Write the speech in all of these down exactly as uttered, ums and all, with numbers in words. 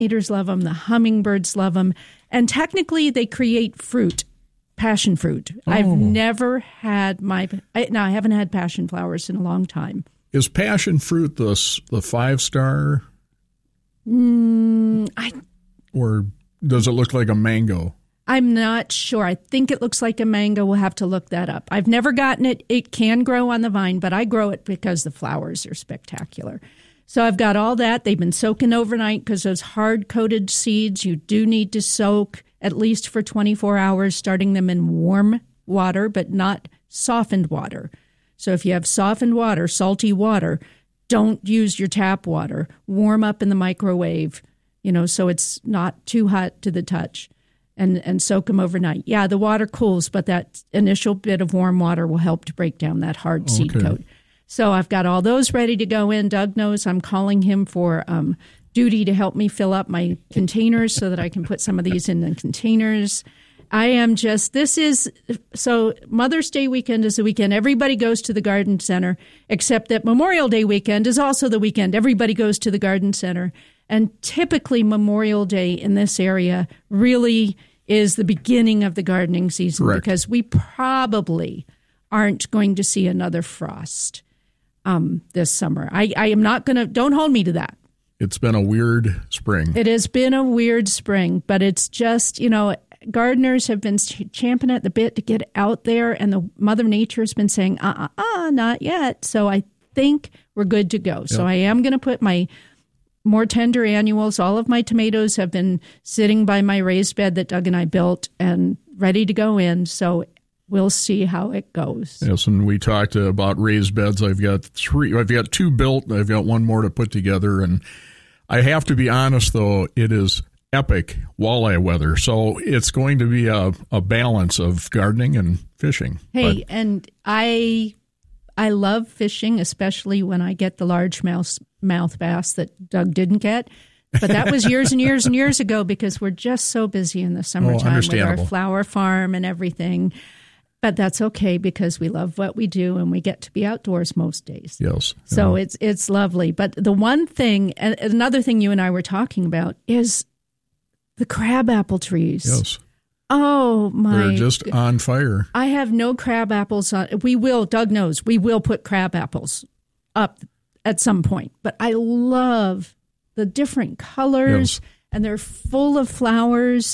pollinators love them. The hummingbirds love them. And technically, they create fruit, passion fruit. Oh. I've never had my, I, no, I haven't had passion flowers in a long time. Is passion fruit the the five star? Mm, I. Or does it look like a mango? I'm not sure. I think it looks like a mango. We'll have to look that up. I've never gotten it. It can grow on the vine, but I grow it because the flowers are spectacular. So I've got all that. They've been soaking overnight because those hard-coated seeds, you do need to soak at least for twenty-four hours, starting them in warm water, but not softened water. So if you have softened water, salty water, don't use your tap water. Warm up in the microwave, you know, so it's not too hot to the touch. And, and soak them overnight. Yeah, the water cools, but that initial bit of warm water will help to break down that hard seed okay. coat. So I've got all those ready to go in. Doug knows I'm calling him for um, duty to help me fill up my containers so that I can put some of these in the containers. I am just, this is, so Mother's Day weekend is the weekend. Everybody goes to the garden center, except that Memorial Day weekend is also the weekend. Everybody goes to the garden center. And typically Memorial Day in this area really is the beginning of the gardening season. Correct. Because we probably aren't going to see another frost um, this summer. I, I am not going to, don't hold me to that. It's been a weird spring. It has been a weird spring, but it's just, you know, gardeners have been champing at the bit to get out there, and the Mother Nature has been saying, uh, uh, uh, not yet. So I think we're good to go. Yep. So I am going to put my more tender annuals. All of my tomatoes have been sitting by my raised bed that Doug and I built and ready to go in. So we'll see how it goes. Yes, and we talked about raised beds. I've got three. I've got two built. I've got one more to put together. And I have to be honest, though, it is epic walleye weather. So it's going to be a, a balance of gardening and fishing. Hey, but, and I I love fishing, especially when I get the largemouth mouth bass that Doug didn't get. But that was years and years and years ago because we're just so busy in the summertime oh, with our flower farm and everything. But that's okay because we love what we do and we get to be outdoors most days. Yes. So yeah. it's it's lovely. But the one thing, and another thing you and I were talking about is the crabapple trees. Yes. Oh, my. They're just on fire. I have no crab apples on. We will, Doug knows, we will put crab apples up at some point. But I love the different colors, yes. and they're full of flowers.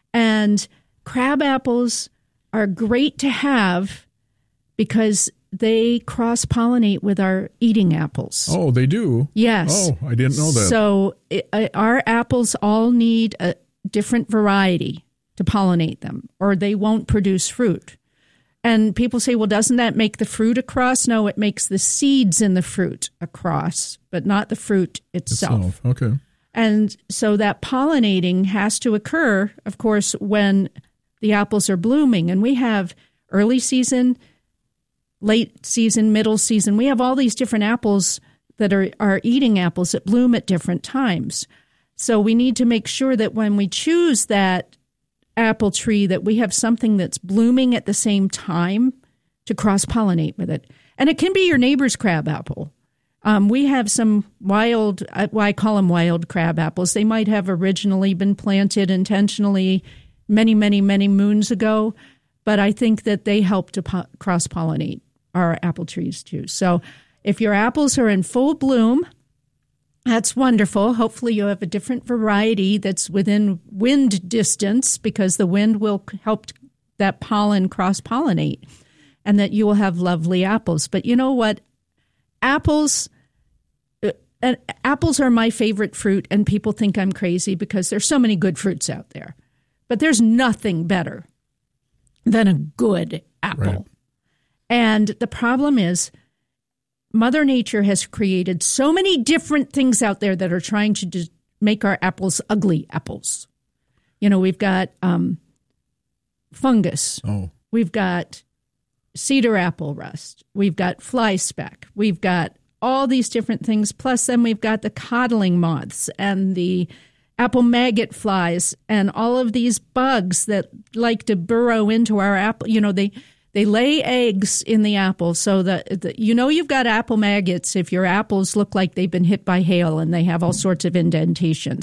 And crab apples are great to have because they cross-pollinate with our eating apples. Oh, they do? Yes. Oh, I didn't know that. So it, uh, our apples all need a different variety to pollinate them, or they won't produce fruit. And people say, well, doesn't that make the fruit a cross? No, it makes the seeds in the fruit a cross, but not the fruit itself. itself. Okay. And so that pollinating has to occur, of course, when the apples are blooming. And we have early season, late season, middle season. We have all these different apples that are, are eating apples that bloom at different times. So we need to make sure that when we choose that apple tree that we have something that's blooming at the same time to cross-pollinate with it. And it can be your neighbor's crab apple. Um, we have some wild, well, I call them wild crab apples. They might have originally been planted intentionally many, many, many moons ago, but I think that they help to po- cross-pollinate our apple trees too. So if your apples are in full bloom, that's wonderful. Hopefully you have a different variety that's within wind distance because the wind will help that pollen cross-pollinate and that you will have lovely apples. But you know what? Apples, uh, apples are my favorite fruit, and people think I'm crazy because there's so many good fruits out there. But there's nothing better than a good apple. Right. And the problem is, Mother Nature has created so many different things out there that are trying to just make our apples ugly apples. You know, we've got um, fungus. Oh. We've got cedar apple rust. We've got fly speck. We've got all these different things. Plus, then we've got the codling moths and the apple maggot flies and all of these bugs that like to burrow into our apple. You know, they... They lay eggs in the apple so that, the, you know, you've got apple maggots if your apples look like they've been hit by hail and they have all sorts of indentations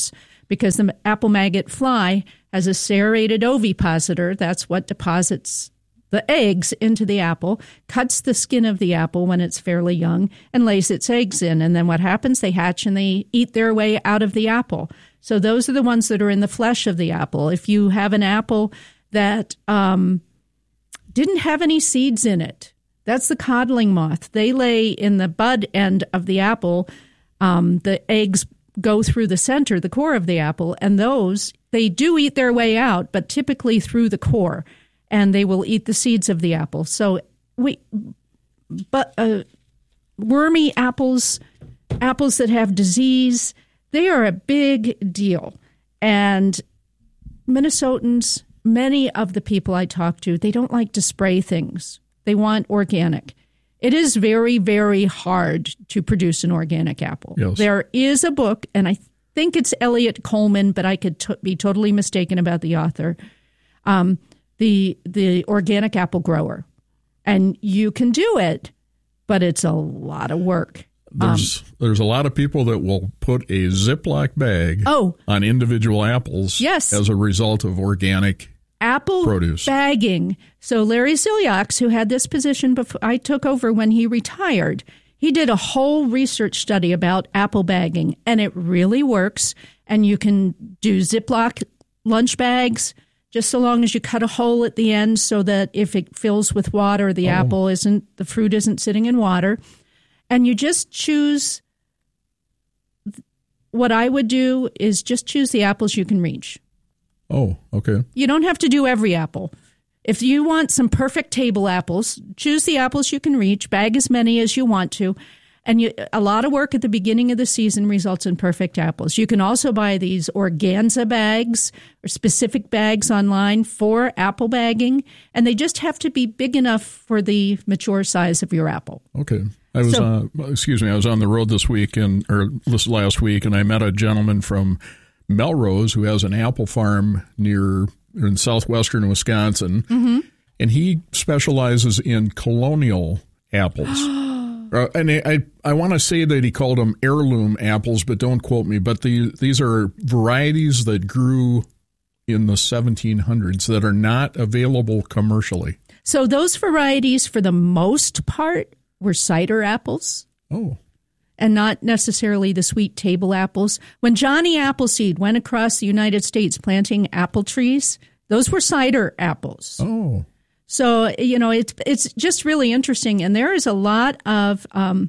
because the apple maggot fly has a serrated ovipositor. That's what deposits the eggs into the apple, cuts the skin of the apple when it's fairly young, and lays its eggs in. And then what happens? They hatch and they eat their way out of the apple. So those are the ones that are in the flesh of the apple. If you have an apple that um, didn't have any seeds in it, that's the codling moth. They lay in the bud end of the apple. Um, the eggs go through the center, the core of the apple, and those, they do eat their way out, but typically through the core. And they will eat the seeds of the apple. So we, but uh, wormy apples, apples that have disease, they are a big deal. And Minnesotans, many of the people I talk to, they don't like to spray things. They want organic. It is very, very hard to produce an organic apple. Yes. There is a book, and I think it's Elliot Coleman, but I could t- be totally mistaken about the author. Um, the the organic apple grower. And you can do it, but it's a lot of work. There's um, there's a lot of people that will put a Ziploc bag oh, on individual apples yes. as a result of organic apple produce. Bagging. So Larry Ziliox, who had this position before I took over when he retired, he did a whole research study about apple bagging, and it really works. And you can do Ziploc lunch bags, just so long as you cut a hole at the end so that if it fills with water, the oh. apple isn't, the fruit isn't sitting in water. And you just choose, what I would do is just choose the apples you can reach. Oh, okay. You don't have to do every apple. If you want some perfect table apples, choose the apples you can reach, bag as many as you want to. And you, a lot of work at the beginning of the season results in perfect apples. You can also buy these organza bags or specific bags online for apple bagging, and they just have to be big enough for the mature size of your apple. Okay. I was, so, uh, excuse me, I was on the road this week and or this last week, and I met a gentleman from Melrose who has an apple farm near in southwestern Wisconsin, mm-hmm. and he specializes in colonial apples. Uh, and I, I, I want to say that he called them heirloom apples, but don't quote me. But the, these are varieties that grew in the seventeen hundreds that are not available commercially. So those varieties, for the most part, were cider apples. Oh. And not necessarily the sweet table apples. When Johnny Appleseed went across the United States planting apple trees, those were cider apples. Oh. So, you know, it's it's just really interesting. And there is a lot of um,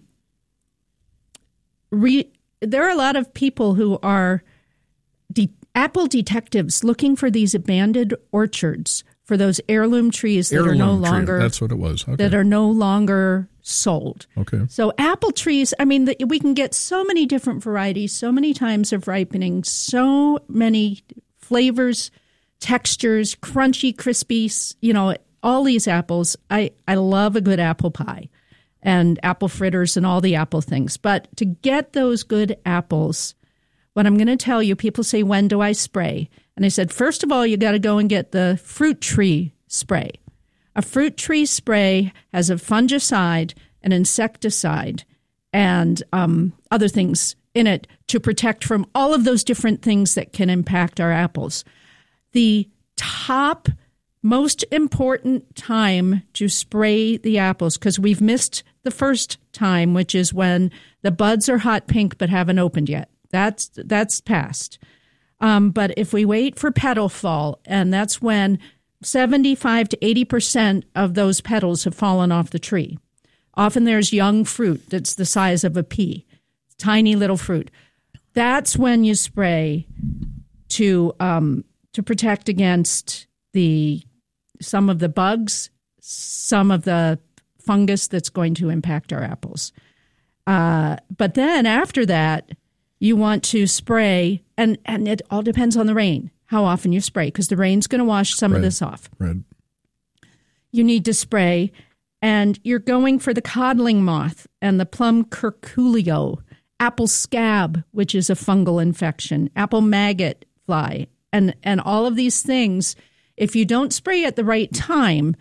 re, there are a lot of people who are de- apple detectives looking for these abandoned orchards for those heirloom trees that heirloom are no tree. longer That's what it was. Okay. That are no longer sold. Okay. So apple trees, I mean, the, we can get so many different varieties, so many times of ripening, so many flavors, textures, crunchy, crispy, you know, all these apples. I, I love a good apple pie and apple fritters and all the apple things. But to get those good apples, what I'm going to tell you, people say, when do I spray? And I said, first of all, you got to go and get the fruit tree spray. A fruit tree spray has a fungicide, an insecticide, and um, other things in it to protect from all of those different things that can impact our apples. The top most important time to spray the apples, because we've missed the first time, which is when the buds are hot pink but haven't opened yet. That's that's past. Um, but if we wait for petal fall, and that's when seventy-five to eighty percent of those petals have fallen off the tree. Often there's young fruit that's the size of a pea, tiny little fruit. That's when you spray to um, to protect against the some of the bugs, some of the fungus that's going to impact our apples. Uh, but then after that, you want to spray, and, and it all depends on the rain, how often you spray, because the rain's going to wash some Red, of this off. Red. You need to spray, and you're going for the codling moth and the plum curculio, apple scab, which is a fungal infection, apple maggot fly, and, and all of these things. If you don't spray at the right time,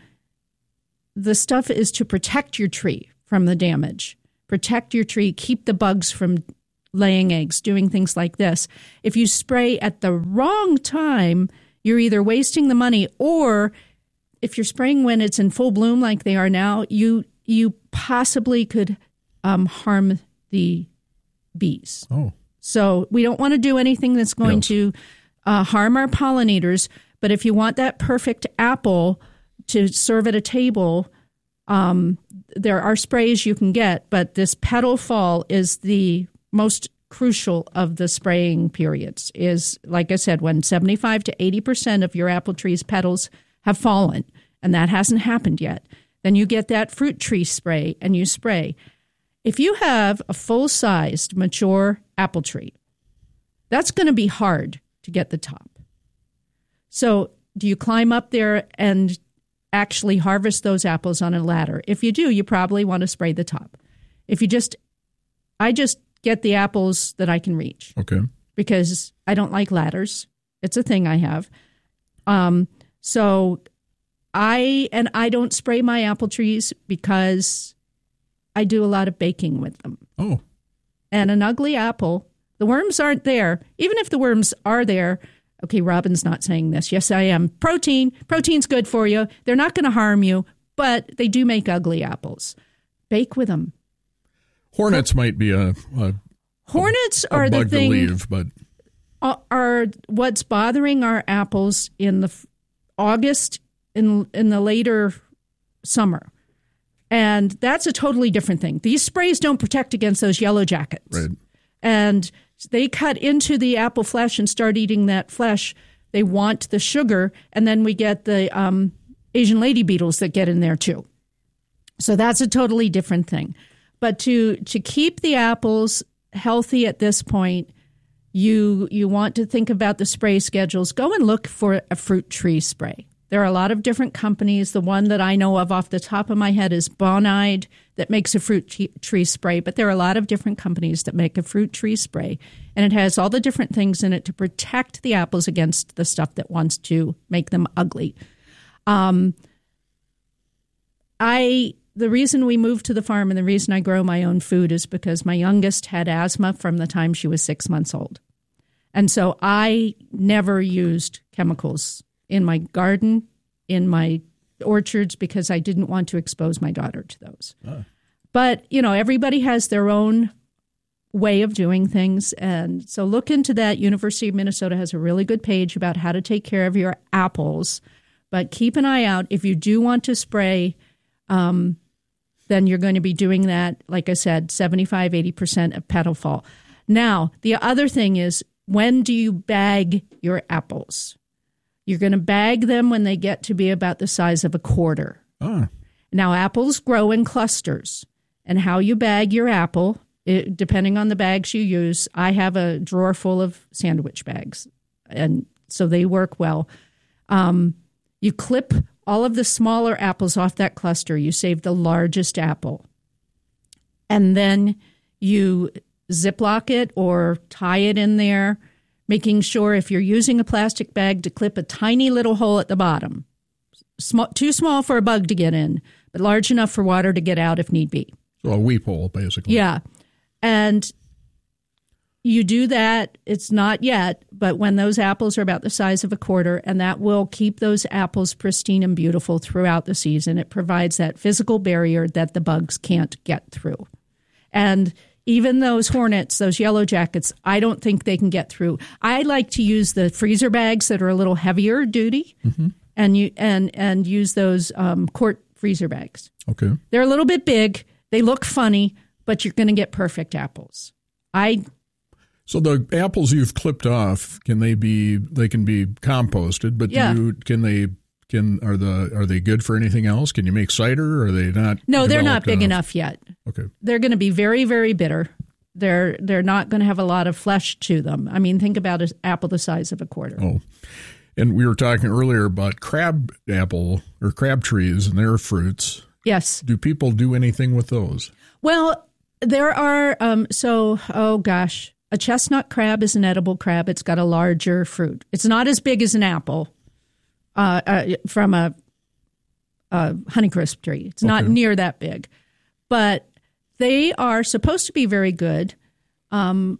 the stuff is to protect your tree from the damage, protect your tree, keep the bugs from laying eggs, doing things like this. If you spray at the wrong time, you're either wasting the money, or if you're spraying when it's in full bloom like they are now, you you possibly could um, harm the bees. Oh. So we don't want to do anything that's going Yes. to uh, harm our pollinators. But if you want that perfect apple to serve at a table, um, there are sprays you can get. But this petal fall is the most crucial of the spraying periods. Is, like I said, when seventy-five to eighty percent of your apple tree's petals have fallen, and that hasn't happened yet, then you get that fruit tree spray and you spray. If you have a full-sized, mature apple tree, that's going to be hard to get the top. So do you climb up there and actually harvest those apples on a ladder? If you do, you probably want to spray the top. If you just, I just get the apples that I can reach. Okay. Because I don't like ladders. It's a thing I have. Um, so I, and I don't spray my apple trees because I do a lot of baking with them. Oh. And an ugly apple, the worms aren't there. Even if the worms are there, okay, Robin's not saying this. Yes, I am. Protein. Protein's good for you. They're not going to harm you, but they do make ugly apples. Bake with them. Hornets might be a, a Hornets a are the bug thing. to leave, but are- Are what's bothering our apples in the f- August in in the later summer. And that's a totally different thing. These sprays don't protect against those yellow jackets. right. And they cut into the apple flesh and start eating that flesh. They want the sugar, and then we get the um, Asian lady beetles that get in there too. So that's a totally different thing. But to to keep the apples healthy at this point, you you want to think about the spray schedules. Go and look for a fruit tree spray. There are a lot of different companies. The one that I know of off the top of my head is Bonide that makes a fruit t- tree spray, but there are a lot of different companies that make a fruit tree spray, and it has all the different things in it to protect the apples against the stuff that wants to make them ugly. Um, I the reason we moved to the farm and the reason I grow my own food is because my youngest had asthma from the time she was six months old. And so I never used chemicals in my garden, in my orchards, because I didn't want to expose my daughter to those. Oh. But, you know, everybody has their own way of doing things. And so look into that. University of Minnesota has a really good page about how to take care of your apples. But keep an eye out. If you do want to spray, um, then you're going to be doing that, like I said, seventy-five, eighty percent of petal fall. Now, the other thing is, when do you bag your apples? You're going to bag them when they get to be about the size of a quarter. Ah. Now, apples grow in clusters, and how you bag your apple, it, depending on the bags you use, I have a drawer full of sandwich bags, and so they work well. Um, you clip all of the smaller apples off that cluster. You save the largest apple, and then you Ziploc it or tie it in there, making sure if you're using a plastic bag to clip a tiny little hole at the bottom, small, too small for a bug to get in, but large enough for water to get out if need be. So a weep hole, basically. Yeah. And you do that, it's not yet, but when those apples are about the size of a quarter, and that will keep those apples pristine and beautiful throughout the season. It provides that physical barrier that the bugs can't get through. And even those hornets, those yellow jackets, I don't think they can get through. I like to use the freezer bags that are a little heavier duty, mm-hmm. and you and and use those um, quart freezer bags. Okay, they're a little bit big. They look funny, but you're going to get perfect apples. I. So the apples you've clipped off, can they be? They can be composted, but yeah. do you, can they? Can are the are they good for anything else? Can you make cider? Or are they not? No, they're not big enough, enough yet. Okay, they're going to be very, very bitter. They're they're not going to have a lot of flesh to them. I mean, think about an apple the size of a quarter. Oh, and we were talking earlier about crab apple or crab trees and their fruits. Yes. Do people do anything with those? Well, there are. Um, so, oh gosh, a chestnut crab is an edible crab. It's got a larger fruit. It's not as big as an apple. Uh, uh, from a, a Honeycrisp tree. It's not okay. near that big. But they are supposed to be very good. Um,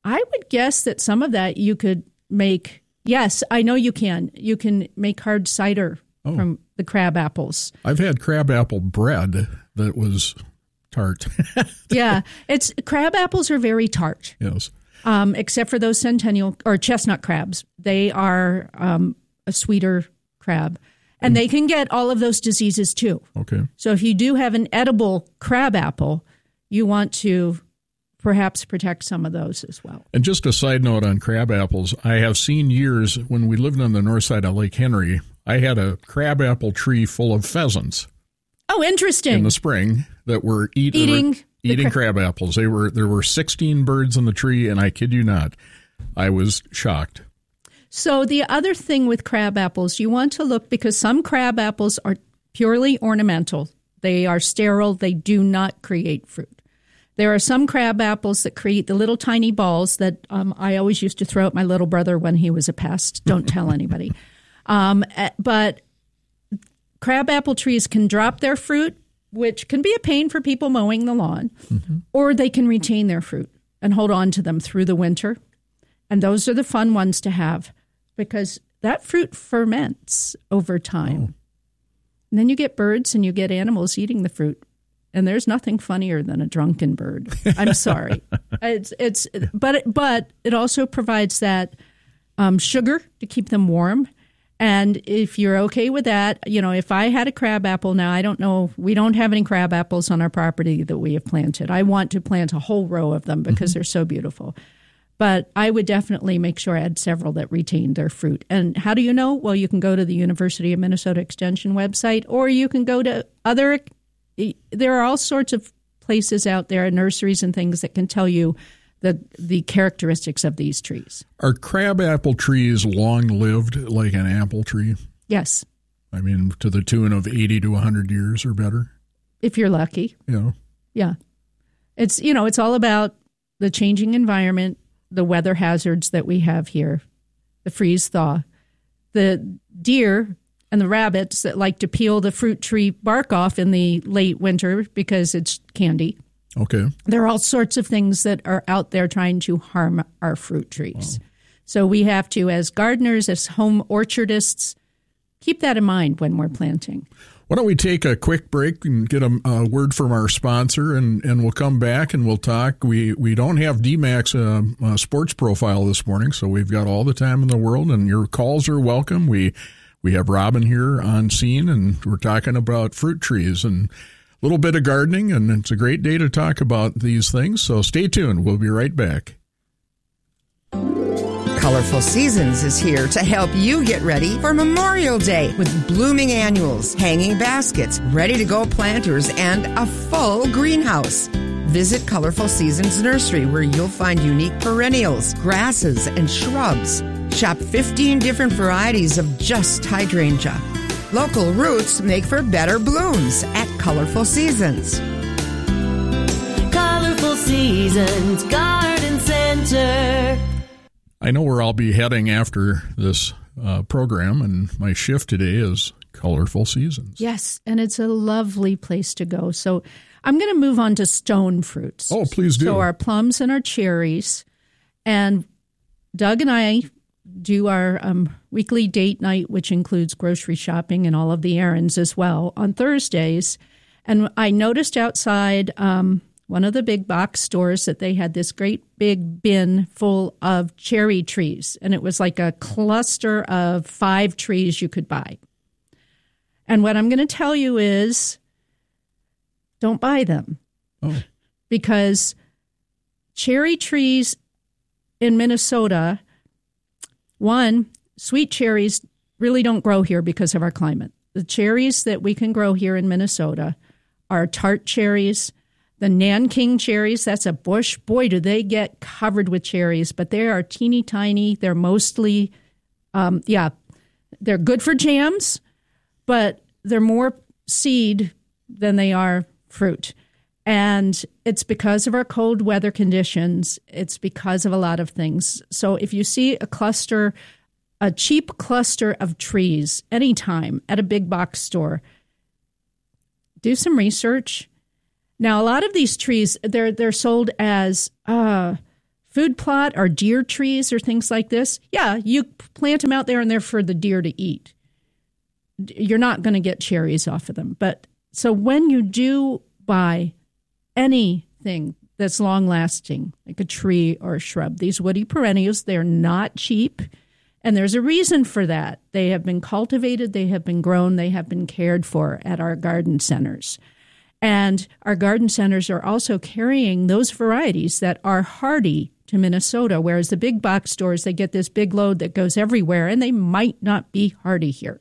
I would guess that some of that you could make. Yes, I know you can. You can make hard cider oh. from the crab apples. I've had crab apple bread that was tart. Yeah, it's crab apples are very tart. Yes. Um, except for those centennial or chestnut crabs. They are um, a sweeter crab. And they can get all of those diseases too. Okay. So if you do have an edible crab apple, you want to perhaps protect some of those as well. And just a side note on crab apples, I have seen years when we lived on the north side of Lake Henry, I had a crab apple tree full of pheasants. Oh, interesting. In the spring that were eat, eating were eating cra- crab apples. They were there were sixteen birds in the tree, and I kid you not, I was shocked. So the other thing with crab apples, you want to look because some crab apples are purely ornamental. They are sterile. They do not create fruit. There are some crab apples that create the little tiny balls that um, I always used to throw at my little brother when he was a pest. Don't tell anybody. Um, but crab apple trees can drop their fruit, which can be a pain for people mowing the lawn, mm-hmm. or they can retain their fruit and hold on to them through the winter. And those are the fun ones to have because that fruit ferments over time. Oh. And then you get birds and you get animals eating the fruit. And there's nothing funnier than a drunken bird. I'm sorry. it's it's but it, but it also provides that um, sugar to keep them warm. And if you're okay with that, you know, if I had a crab apple now, I don't know, we don't have any crab apples on our property that we have planted. I want to plant a whole row of them because mm-hmm. they're so beautiful. But I would definitely make sure I had several that retained their fruit. And how do you know? Well, you can go to the University of Minnesota Extension website, or you can go to other. There are all sorts of places out there, nurseries and things that can tell you the the characteristics of these trees. Are crab apple trees long-lived like an apple tree? Yes. I mean, to the tune of eighty to one hundred years or better? If you're lucky. Yeah. Yeah. It's, you know, it's all about the changing environment, the weather hazards that we have here, the freeze-thaw, the deer and the rabbits that like to peel the fruit tree bark off in the late winter because it's candy. Okay. There are all sorts of things that are out there trying to harm our fruit trees. Wow. So we have to, as gardeners, as home orchardists, keep that in mind when we're planting. Why don't we take a quick break and get a, a word from our sponsor, and, and we'll come back and we'll talk. We we don't have D MAC's uh, uh, sports profile this morning, so we've got all the time in the world, and your calls are welcome. We we have Robin here on scene, and we're talking about fruit trees and a little bit of gardening, and it's a great day to talk about these things. So stay tuned. We'll be right back. Colorful Seasons is here to help you get ready for Memorial Day with blooming annuals, hanging baskets, ready-to-go planters, and a full greenhouse. Visit Colorful Seasons Nursery, where you'll find unique perennials, grasses, and shrubs. Shop fifteen different varieties of just hydrangea. Local roots make for better blooms at Colorful Seasons. Colorful Seasons Garden Center. I know where I'll be heading after this uh, program, and my shift today is Colorful Seasons. Yes, and it's a lovely place to go. So I'm going to move on to stone fruits. Oh, please do. So our plums and our cherries. And Doug and I do our um, weekly date night, which includes grocery shopping and all of the errands as well, on Thursdays. And I noticed outside um, one of the big box stores that they had this great big bin full of cherry trees. And it was like a cluster of five trees you could buy. And what I'm going to tell you is don't buy them. Oh. Because cherry trees in Minnesota, one, sweet cherries really don't grow here because of our climate. The cherries that we can grow here in Minnesota are tart cherries. The Nanking cherries, that's a bush. Boy, do they get covered with cherries, but they are teeny tiny. They're mostly, um, yeah, they're good for jams, but they're more seed than they are fruit. And it's because of our cold weather conditions. It's because of a lot of things. So if you see a cluster, a cheap cluster of trees anytime at a big box store, do some research. Now, a lot of these trees, they're they're sold as uh, food plot or deer trees or things like this, yeah, you plant them out there and they're for the deer to eat. You're not going to get cherries off of them. But so when you do buy anything that's long-lasting, like a tree or a shrub, these woody perennials, they're not cheap. And there's a reason for that. They have been cultivated, they have been grown, they have been cared for at our garden centers. And our garden centers are also carrying those varieties that are hardy to Minnesota, whereas the big box stores, they get this big load that goes everywhere, and they might not be hardy here.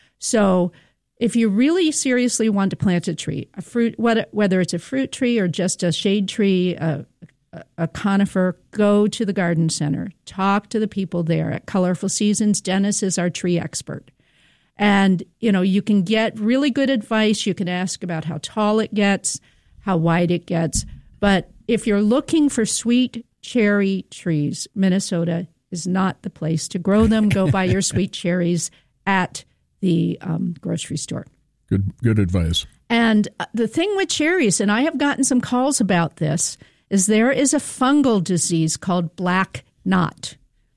So if you really seriously want to plant a tree, a fruit, whether it's a fruit tree or just a shade tree, a, a conifer, go to the garden center. Talk to the people there at Colorful Seasons. Dennis is our tree expert. And, you know, you can get really good advice. You can ask about how tall it gets, how wide it gets. But if you're looking for sweet cherry trees, Minnesota is not the place to grow them. Go buy your sweet cherries at the um, grocery store. Good, good advice. And the thing with cherries, and I have gotten some calls about this, is there is a fungal disease called black knot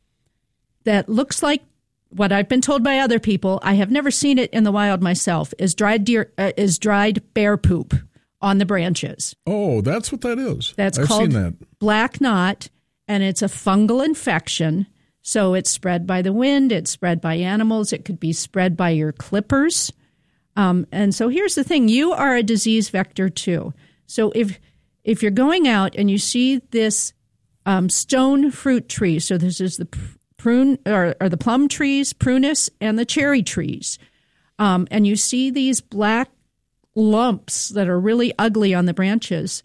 that looks like what I've been told by other people. I have never seen it in the wild myself. Is dried deer uh, is dried bear poop on the branches. Oh, that's what that is. That's I've called seen that. black knot, and it's a fungal infection. So it's spread by the wind, it's spread by animals, it could be spread by your clippers. Um, and so here's the thing, you are a disease vector too. So if if you're going out and you see this um, stone fruit tree, so this is the prune or, or the plum trees, prunus, and the cherry trees, um, and you see these black lumps that are really ugly on the branches,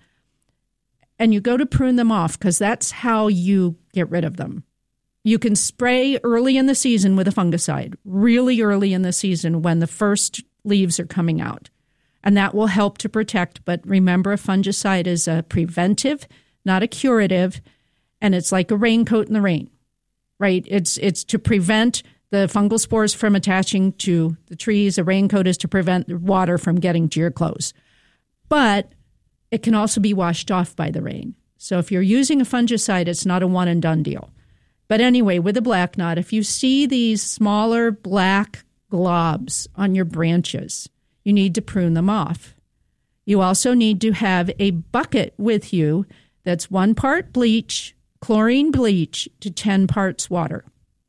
and you go to prune them off because that's how you get rid of them. You can spray early in the season with a fungicide, really early in the season when the first leaves are coming out. And that will help to protect. But remember, a fungicide is a preventive, not a curative. And it's like a raincoat in the rain, right? It's it's to prevent the fungal spores from attaching to the trees. A raincoat is to prevent the water from getting to your clothes. But it can also be washed off by the rain. So if you're using a fungicide, it's not a one and done deal. But anyway, with a black knot, if you see these smaller black globs on your branches, you need to prune them off. You also need to have a bucket with you that's one part bleach, chlorine bleach, to ten parts water.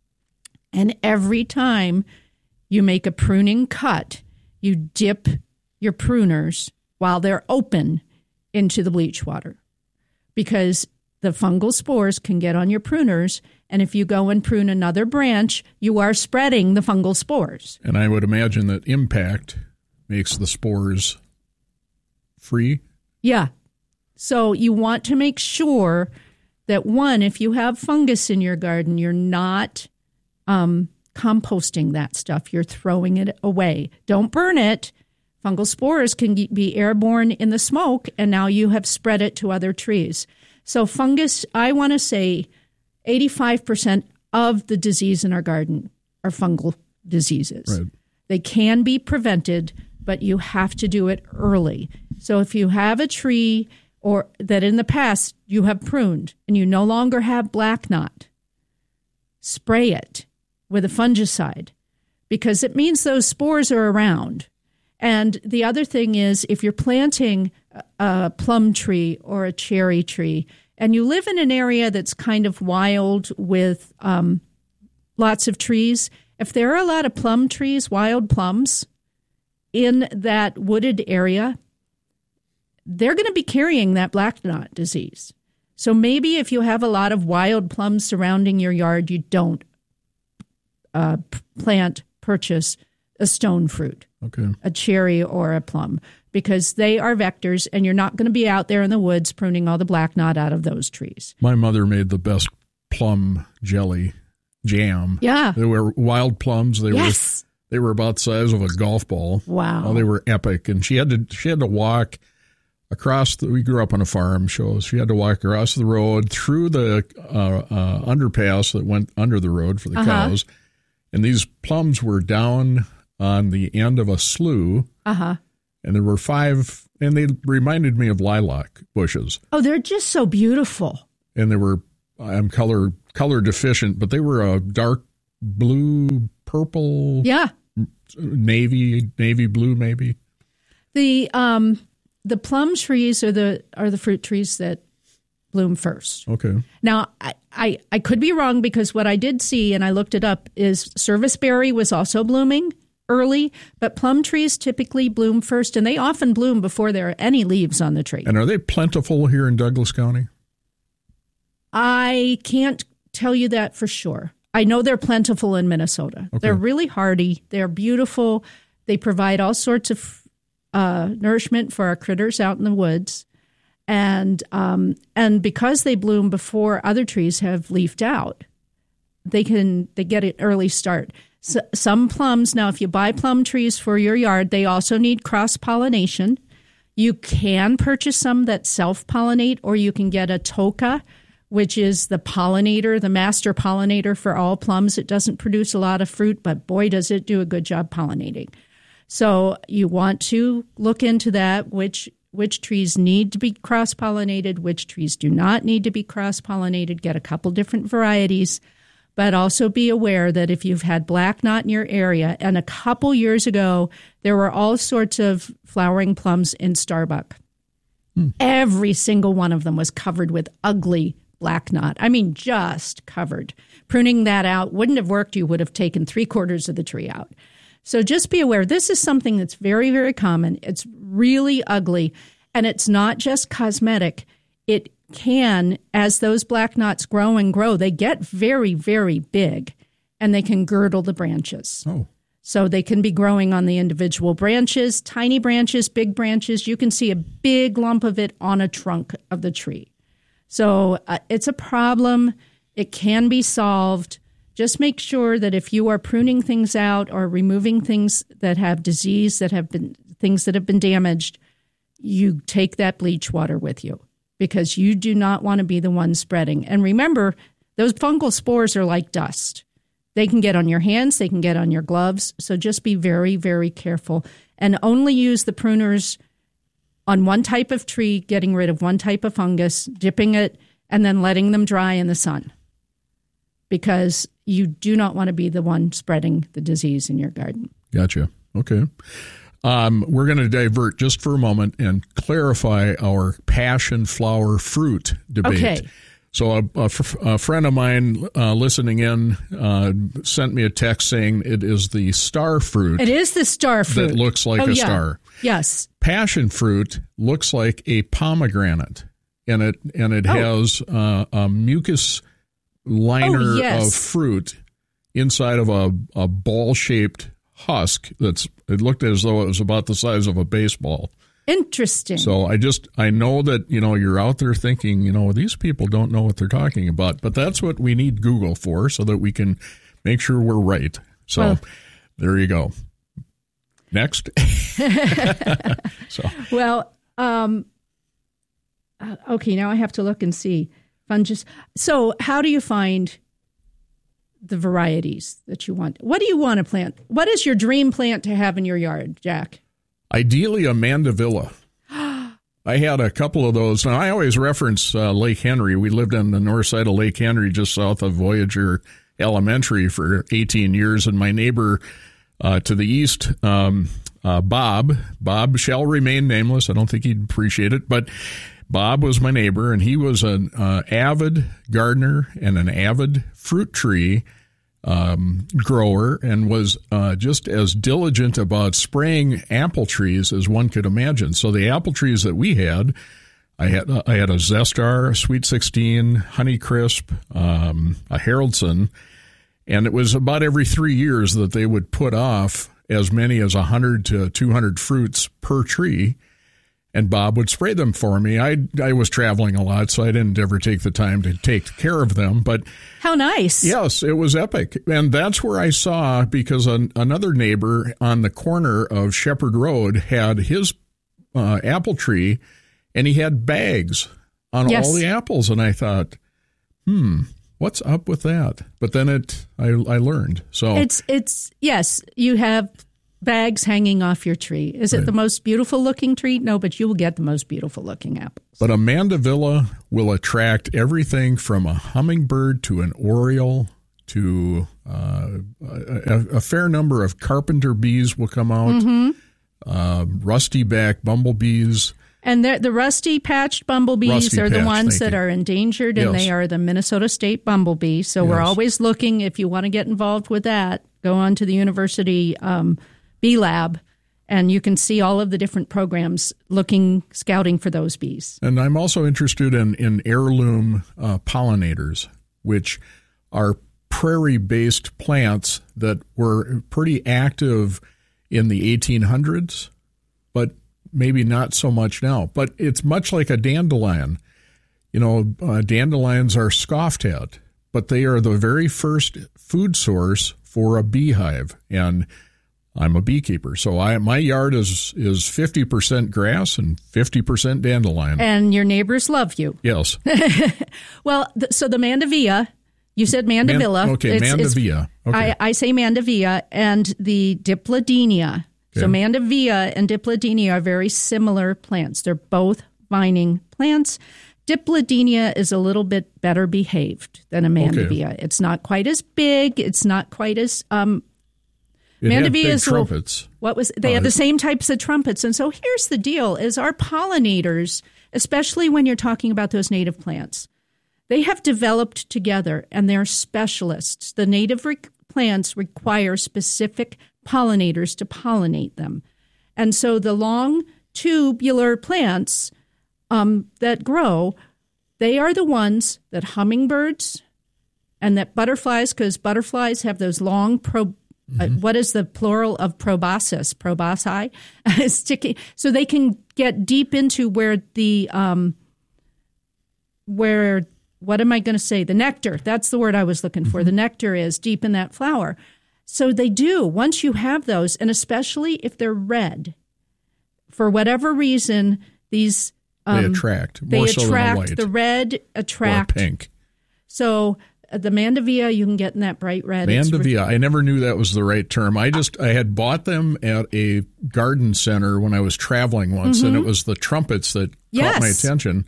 And every time you make a pruning cut, you dip your pruners while they're open into the bleach water, because the fungal spores can get on your pruners, and if you go and prune another branch, you are spreading the fungal spores. And I would imagine that impact makes the spores free? Yeah. So you want to make sure that, one, if you have fungus in your garden, you're not um, composting that stuff. You're throwing it away. Don't burn it. Fungal spores can be airborne in the smoke, and now you have spread it to other trees. So fungus, I want to say eighty-five percent of the disease in our garden are fungal diseases. Right. They can be prevented, but you have to do it early. So if you have a tree or that in the past you have pruned and you no longer have black knot, spray it with a fungicide, because it means those spores are around. And the other thing is, if you're planting a plum tree or a cherry tree, and you live in an area that's kind of wild with um, lots of trees, if there are a lot of plum trees, wild plums, in that wooded area, they're going to be carrying that black knot disease. So maybe if you have a lot of wild plums surrounding your yard, you don't uh, plant, purchase a stone fruit, okay, a cherry or a plum, because they are vectors, and you're not going to be out there in the woods pruning all the black knot out of those trees. My mother made the best plum jelly jam. Yeah. They were wild plums. They yes. were they were about the size of a golf ball. Wow. Oh, they were epic. And she had to she had to walk across the, we grew up on a farm, so she had to walk across the road through the uh, uh, underpass that went under the road for the uh-huh. cows. And these plums were down on the end of a slough. Uh-huh. And there were five, and they reminded me of lilac bushes. Oh, they're just so beautiful. And they were I'm color color deficient, but they were a dark blue, purple, Yeah. navy, navy blue, maybe. The um the plum trees are the are the fruit trees that bloom first. Okay. Now, I, I, I could be wrong because what I did see, and I looked it up, is serviceberry was also blooming early, but plum trees typically bloom first, and they often bloom before there are any leaves on the tree. And are they plentiful here in Douglas County? I can't tell you that for sure. I know they're plentiful in Minnesota. Okay. They're really hardy. They're beautiful. They provide all sorts of uh, nourishment for our critters out in the woods. And um, and because they bloom before other trees have leafed out, they can they get an early start. So, some plums, now if you buy plum trees for your yard, they also need cross-pollination. You can purchase some that self-pollinate, or you can get a toca, which is the pollinator, the master pollinator for all plums. It doesn't produce a lot of fruit, but boy, does it do a good job pollinating. So you want to look into that, which which trees need to be cross-pollinated, which trees do not need to be cross-pollinated, get a couple different varieties, but also be aware that if you've had black knot in your area, and a couple years ago, there were all sorts of flowering plums in Starbuck. Hmm. Every single one of them was covered with ugly black knot. I mean, just covered. Pruning that out wouldn't have worked. You would have taken three quarters of the tree out. So just be aware, this is something that's very, very common. It's really ugly, and it's not just cosmetic. It can, as those black knots grow and grow, they get very, very big, and they can girdle the branches. Oh. So they can be growing on the individual branches, tiny branches, big branches. You can see a big lump of it on a trunk of the tree. So uh, it's a problem. It can be solved. Just make sure that if you are pruning things out or removing things that have disease, that have been things that have been damaged, you take that bleach water with you, because you do not want to be the one spreading. And remember, those fungal spores are like dust. They can get on your hands, they can get on your gloves. So just be very, very careful, and only use the pruners on one type of tree, getting rid of one type of fungus, dipping it, and then letting them dry in the sun, because you do not want to be the one spreading the disease in your garden. Gotcha. Okay. Um, we're going to divert just for a moment and clarify our passion flower fruit debate. Okay. So a, a, a friend of mine uh, listening in uh, sent me a text saying it is the star fruit. It is the star fruit. That looks like oh, a yeah. star. Yes. Passion fruit looks like a pomegranate, and it and it oh. has uh, a mucus liner oh, yes. of fruit inside of a, a ball-shaped husk that's it looked as though it was about the size of a baseball. Interesting. So I just I know that, you know, you're out there thinking, you know, these people don't know what they're talking about, but that's what we need Google for, so that we can make sure we're right. So well, there you go. Next. so well, um, okay, now I have to look and see. Fungus. So how do you find the varieties that you want? What do you want to plant? What is your dream plant to have in your yard, Jack? Ideally, a mandevilla. I had a couple of those. Now, I always reference uh, Lake Henry. We lived on the north side of Lake Henry, just south of Voyager Elementary, for eighteen years. And my neighbor uh, to the east, um, uh, Bob, Bob shall remain nameless. I don't think he'd appreciate it, but Bob was my neighbor, and he was an uh, avid gardener and an avid fruit tree um, grower, and was uh, just as diligent about spraying apple trees as one could imagine. So the apple trees that we had, I had uh, I had a Zestar, a Sweet sixteen, Honeycrisp, um, a Haroldson, and it was about every three years that they would put off as many as one hundred to two hundred fruits per tree. And Bob would spray them for me. I I was traveling a lot, so I didn't ever take the time to take care of them. But how nice! Yes, it was epic, and that's where I saw, because an, another neighbor on the corner of Shepherd Road had his uh, apple tree, and he had bags on yes. all the apples, and I thought, hmm, what's up with that? But then it, I I learned. So it's it's yes, you have bags hanging off your tree. Is it Right. the most beautiful looking tree? No, but you will get the most beautiful looking apples. But a mandevilla will attract everything from a hummingbird to an oriole to uh, a, a fair number of carpenter bees will come out, Mm-hmm. uh, rusty back bumblebees. And the, the rusty patched bumblebees Rusty are the patched, ones thank that you. are endangered, and Yes. they are the Minnesota State bumblebee. So we're Yes. always looking, if you want to get involved with that, go on to the university um, bee lab, and you can see all of the different programs looking, scouting for those bees. And I'm also interested in, in heirloom uh, pollinators, which are prairie-based plants that were pretty active in the eighteen hundreds, but maybe not so much now. But it's much like a dandelion. You know, uh, dandelions are scoffed at, but they are the very first food source for a beehive. And I'm a beekeeper, so I my yard is is fifty percent grass and fifty percent dandelion. And your neighbors love you. Yes. Well, th- so the Mandevilla, you said Mandevilla. Man- okay, It's- it's- Mandevilla. Okay. I, I say Mandevilla, and the Dipladenia. So Okay. Mandevilla and Dipladenia are very similar plants. They're both vining plants. Dipladenia is a little bit better behaved than a Mandevilla. It's not quite as big. It's not quite as um, It had Mandevilla big is a little- trumpets. what was they Oh, have the it's- same types of trumpets. And so here's the deal: is our pollinators, especially when you're talking about those native plants, they have developed together, and they're specialists. The native re- plants require specific pollinators to pollinate them. And so the long tubular plants um, that grow, they are the ones that hummingbirds and that butterflies, because butterflies have those long pro. Mm-hmm. Uh, what is the plural of proboscis? Proboscis, sticky, so they can get deep into where the um, where. What am I going to say? The nectar. That's the word I was looking for. The nectar is deep in that flower. So they do. Once you have those, and especially if they're red, for whatever reason, these um, They attract. They More so than attract. a white The red attract. or a pink. So uh, the Mandevilla, you can get in that bright red. It's re- Mandevilla. I never knew that was the right term. I just I had bought them at a garden center when I was traveling once, Mm-hmm. and it was the trumpets that Yes. caught my attention.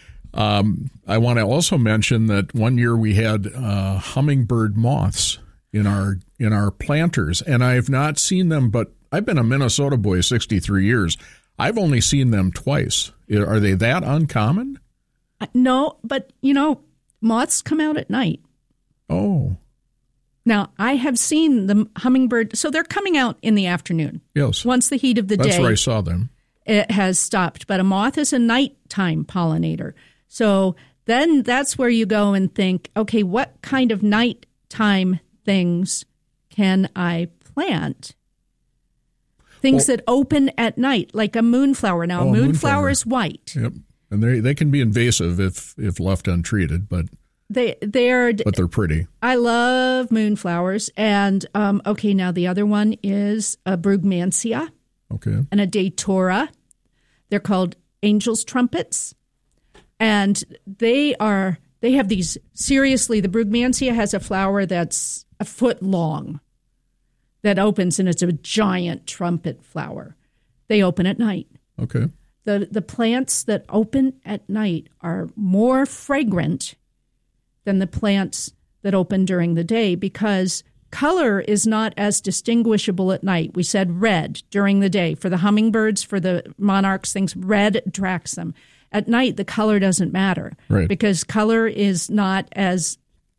Um, I want to also mention that one year we had uh, hummingbird moths in our in our planters, and I've not seen them. But I've been a Minnesota boy sixty-three years. I've only seen them twice. Are they that uncommon? Uh, no, but you know, moths come out at night. Oh, Now I have seen the hummingbird. So they're coming out in the afternoon. yes. Once the heat of the That's day where I saw them. it has stopped. But a moth is a nighttime pollinator. So then that's where you go and think, okay, what kind of nighttime things can I plant? Things Well- that open at night, like a moonflower. Now, Oh, a a moonflower moonflower. is white. Yep, and they they can be invasive if if left untreated, but They they're but they're pretty. I love moonflowers. And um, okay, now the other one is a Brugmansia Okay. and a Datura. They're called angel's trumpets. And they are, they have these, seriously, the Brugmansia has a flower that's a foot long that opens, and it's a giant trumpet flower. They open at night. Okay. The, the plants that open at night are more fragrant than the plants that open during the day, because color is not as distinguishable at night. We said red during the day. For the hummingbirds, for the monarchs, things, red attracts them. At night, the color doesn't matter, Right. because color is not as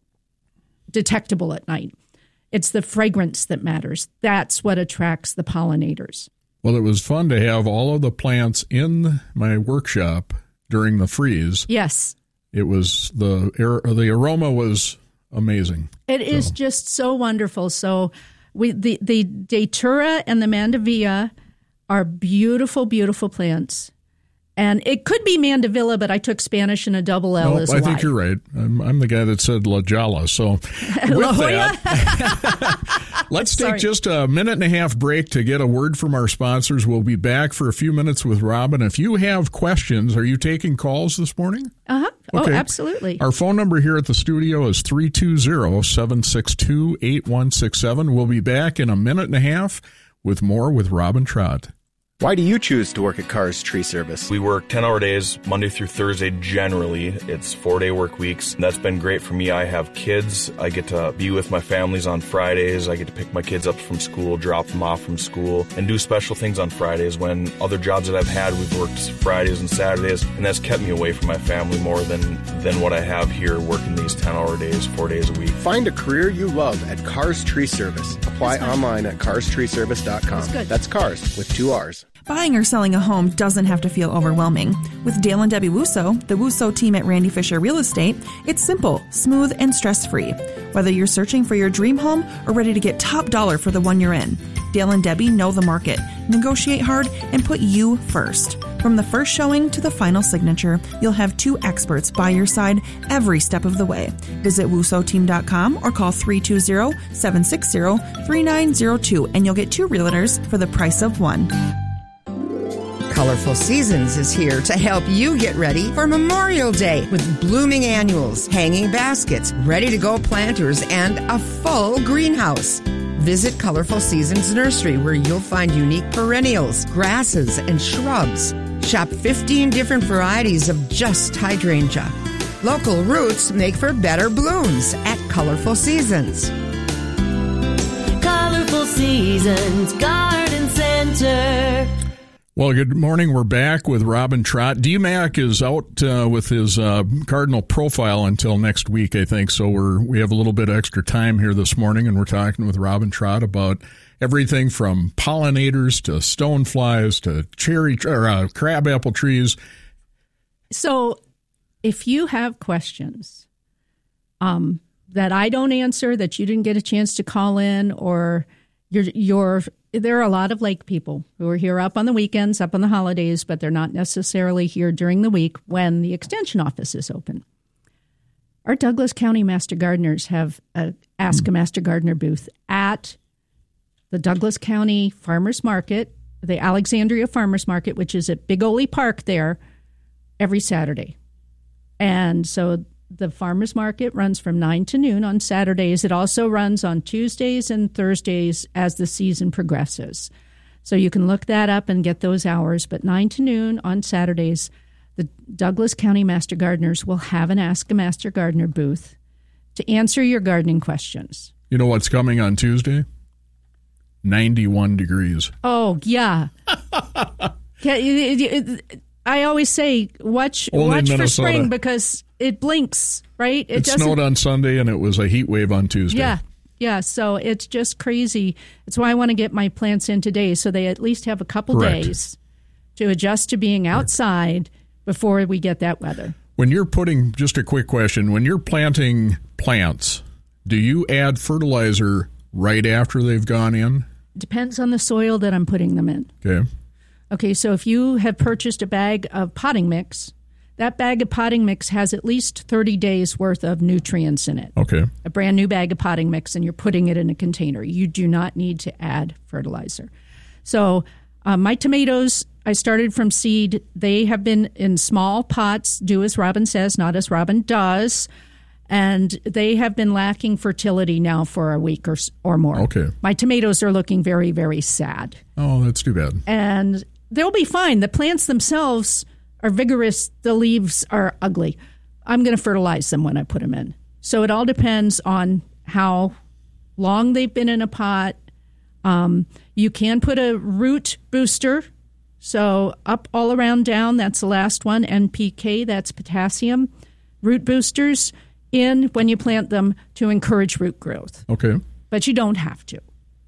detectable at night. It's the fragrance that matters. That's what attracts the pollinators. Well, it was fun to have all of the plants in my workshop during the freeze. Yes. It was the air, the aroma was amazing. It is just so wonderful. So we the, the Datura and the Mandevilla are beautiful, beautiful plants. And it could be Mandevilla, but I took Spanish and a double L Nope, as I Y. think you're right. I'm, I'm the guy that said La Jala. So La with Jolla? that, let's take Sorry. just a minute and a half break to get a word from our sponsors. We'll be back for a few minutes with Robin. If you have questions, are you taking calls this morning? Uh-huh. Okay. Oh, absolutely. Our phone number here at the studio is three two zero, seven six two, eight one six seven. We'll be back in a minute and a half with more with Robin Trott. Why do you choose to work at Cars Tree Service? We work ten-hour days, Monday through Thursday generally. It's four-day work weeks. That's been great for me. I have kids. I get to be with my families on Fridays. I get to pick my kids up from school, drop them off from school, and do special things on Fridays when other jobs that I've had, we've worked Fridays and Saturdays, and that's kept me away from my family more than, than what I have here working these ten-hour days, four days a week. Find a career you love at Cars Tree Service. Apply online at cars tree service dot com. That's good. That's cars with two R's. Buying or selling a home doesn't have to feel overwhelming. With Dale and Debbie Wusso, the Wusso team at Randy Fisher Real Estate, it's simple, smooth, and stress-free. Whether you're searching for your dream home or ready to get top dollar for the one you're in, Dale and Debbie know the market, negotiate hard, and put you first. From the first showing to the final signature, you'll have two experts by your side every step of the way. Visit wusso team dot com or call three two zero, seven six zero, three nine zero two and you'll get two realtors for the price of one. Colorful Seasons is here to help you get ready for Memorial Day with blooming annuals, hanging baskets, ready-to-go planters, and a full greenhouse. Visit Colorful Seasons Nursery where you'll find unique perennials, grasses, and shrubs. Shop fifteen different varieties of just hydrangea. Local roots make for better blooms at Colorful Seasons. Colorful Seasons Garden Center. Well, good morning. We're back with Robin Trott. D-Mac is out uh, with his uh, Cardinal profile until next week, I think. So we're we have a little bit of extra time here this morning, and we're talking with Robin Trott about everything from pollinators to stoneflies to cherry or uh, crabapple trees. So, if you have questions um, that I don't answer, that you didn't get a chance to call in, or you're you're there are a lot of lake people who are here up on the weekends, up on the holidays, but they're not necessarily here during the week when the extension office is open. Our Douglas County Master Gardeners have a Ask a Master Gardener booth at the Douglas County Farmers Market, the Alexandria Farmers Market, which is at Big Ole Park there, every Saturday. And so the farmers market runs from nine to noon on Saturdays. It also runs on Tuesdays and Thursdays as the season progresses. So you can look that up and get those hours. But nine to noon on Saturdays, the Douglas County Master Gardeners will have an Ask a Master Gardener booth to answer your gardening questions. You know what's coming on Tuesday? ninety-one degrees. Oh, yeah. I always say watch Only watch for Minnesota. spring because it blinks, right? It, it snowed on Sunday, and it was a heat wave on Tuesday. Yeah, yeah. So it's just crazy. It's why I want to get my plants in today so they at least have a couple Correct. days to adjust to being outside before we get that weather. When you're putting, just a quick question, when you're planting plants, do you add fertilizer right after they've gone in? Depends on the soil that I'm putting them in. Okay. Okay, so if you have purchased a bag of potting mix, that bag of potting mix has at least thirty days worth of nutrients in it. Okay. A brand new bag of potting mix, and you're putting it in a container. You do not need to add fertilizer. So uh, my tomatoes, I started from seed. They have been in small pots, do as Robin says, not as Robin does. And they have been lacking fertility now for a week or, or more. Okay. My tomatoes are looking very, very sad. Oh, that's too bad. And they'll be fine. The plants themselves are vigorous. The leaves are ugly. I'm going to fertilize them when I put them in. So it all depends on how long they've been in a pot. Um, you can put a root booster. So up, all around, down, that's the last one. N P K, that's potassium. Root boosters in when you plant them to encourage root growth. Okay. But you don't have to.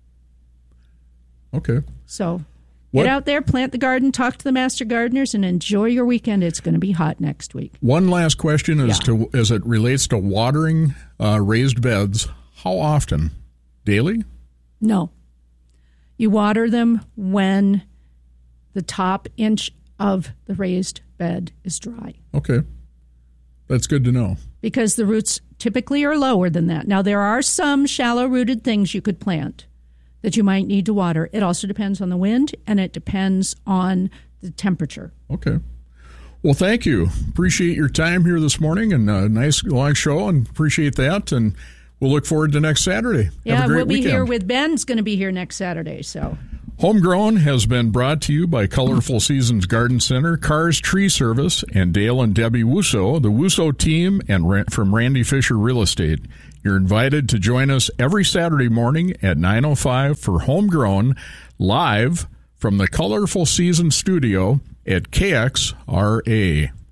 Okay. So What? get out there, plant the garden, talk to the master gardeners, and enjoy your weekend. It's going to be hot next week. One last question as Yeah. to as it relates to watering uh, raised beds. How often? Daily? No. You water them when the top inch of the raised bed is dry. Okay. That's good to know. Because the roots typically are lower than that. Now, there are some shallow-rooted things you could plant that you might need to water. It also depends on the wind, and it depends on the temperature. Okay. Well, thank you. Appreciate your time here this morning, and a nice long show, and appreciate that. And we'll look forward to next Saturday. Yeah, Have a great we'll be weekend. here with Ben's going to be here next Saturday. So Homegrown has been brought to you by Colorful Seasons Garden Center, Cars Tree Service, and Dale and Debbie Wusso, the Wusso team, and from Randy Fisher Real Estate. You're invited to join us every Saturday morning at nine oh five for Homegrown, live from the Colorful Seasons studio at K X R A.